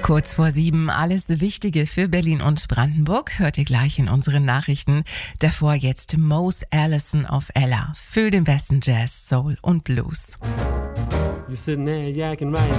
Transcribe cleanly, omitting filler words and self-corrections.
Kurz vor 7, alles Wichtige für Berlin und Brandenburg hört ihr gleich in unseren Nachrichten. Davor jetzt Mose Allison auf Ella für den besten Jazz, Soul und Blues. You sitting there yakking right.